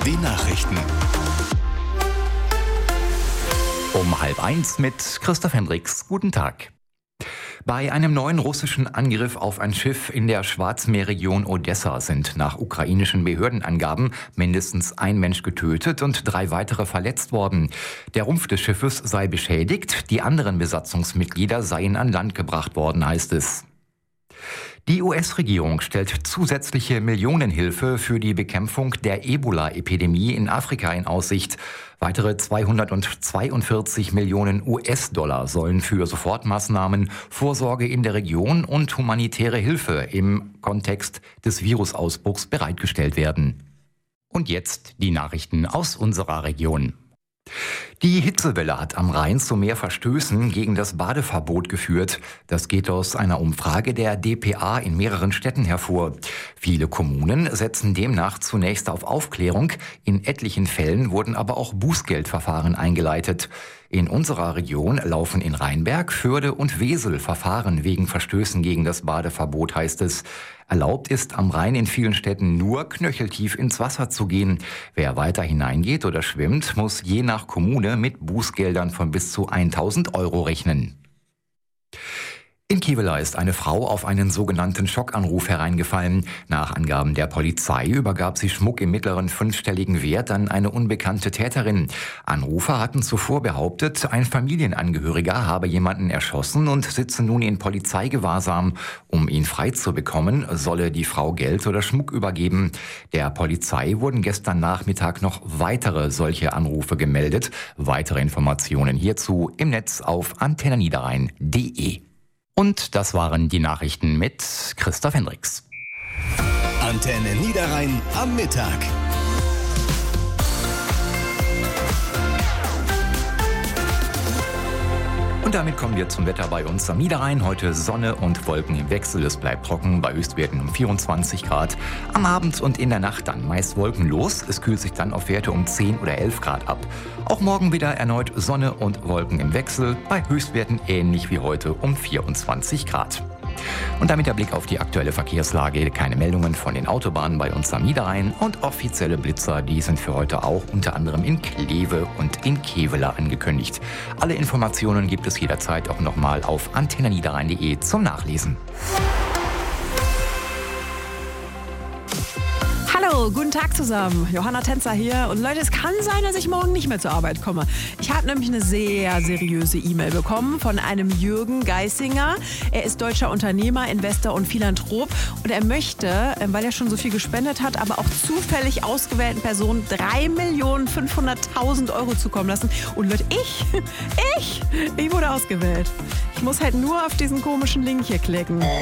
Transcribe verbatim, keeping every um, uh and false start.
Die Nachrichten. Um halb eins mit Christoph Hendricks. Guten Tag. Bei einem neuen russischen Angriff auf ein Schiff in der Schwarzmeerregion Odessa sind nach ukrainischen Behördenangaben mindestens ein Mensch getötet und drei weitere verletzt worden. Der Rumpf des Schiffes sei beschädigt, die anderen Besatzungsmitglieder seien an Land gebracht worden, heißt es. Die U S-Regierung stellt zusätzliche Millionenhilfe für die Bekämpfung der Ebola-Epidemie in Afrika in Aussicht. Weitere zweihundertzweiundvierzig Millionen U S-Dollar sollen für Sofortmaßnahmen, Vorsorge in der Region und humanitäre Hilfe im Kontext des Virusausbruchs bereitgestellt werden. Und jetzt die Nachrichten aus unserer Region. Die Hitzewelle hat am Rhein zu mehr Verstößen gegen das Badeverbot geführt. Das geht aus einer Umfrage der D P A in mehreren Städten hervor. Viele Kommunen setzen demnach zunächst auf Aufklärung. In etlichen Fällen wurden aber auch Bußgeldverfahren eingeleitet. In unserer Region laufen in Rheinberg, Förde und Wesel Verfahren wegen Verstößen gegen das Badeverbot, heißt es. Erlaubt ist am Rhein in vielen Städten nur knöcheltief ins Wasser zu gehen. Wer weiter hineingeht oder schwimmt, muss je nach Kommune mit Bußgeldern von bis zu tausend Euro rechnen. In Kevela ist eine Frau auf einen sogenannten Schockanruf hereingefallen. Nach Angaben der Polizei übergab sie Schmuck im mittleren fünfstelligen Wert an eine unbekannte Täterin. Anrufer hatten zuvor behauptet, ein Familienangehöriger habe jemanden erschossen und sitze nun in Polizeigewahrsam. Um ihn frei zu bekommen, solle die Frau Geld oder Schmuck übergeben. Der Polizei wurden gestern Nachmittag noch weitere solche Anrufe gemeldet. Weitere Informationen hierzu im Netz auf antenne niederrhein punkt de. Und das waren die Nachrichten mit Christoph Hendricks. Antenne Niederrhein am Mittag. Und damit kommen wir zum Wetter bei uns am Niederrhein. Heute Sonne und Wolken im Wechsel. Es bleibt trocken bei Höchstwerten um vierundzwanzig Grad. Am Abend und in der Nacht dann meist wolkenlos. Es kühlt sich dann auf Werte um zehn oder elf Grad ab. Auch morgen wieder erneut Sonne und Wolken im Wechsel. Bei Höchstwerten ähnlich wie heute um vierundzwanzig Grad. Und damit der Blick auf die aktuelle Verkehrslage. Keine Meldungen von den Autobahnen bei uns am Niederrhein und offizielle Blitzer, die sind für heute auch unter anderem in Kleve und in Kevela angekündigt. Alle Informationen gibt es jederzeit auch nochmal auf antenne niederrhein punkt de zum Nachlesen. Hallo, guten Tag zusammen. Johanna Tänzer hier. Und Leute, es kann sein, dass ich morgen nicht mehr zur Arbeit komme. Ich habe nämlich eine sehr seriöse E-Mail bekommen von einem Jürgen Geisinger. Er ist deutscher Unternehmer, Investor und Philanthrop. Und er möchte, weil er schon so viel gespendet hat, aber auch zufällig ausgewählten Personen drei Millionen fünfhunderttausend Euro zukommen lassen. Und Leute, ich, ich, ich wurde ausgewählt. Ich muss halt nur auf diesen komischen Link hier klicken.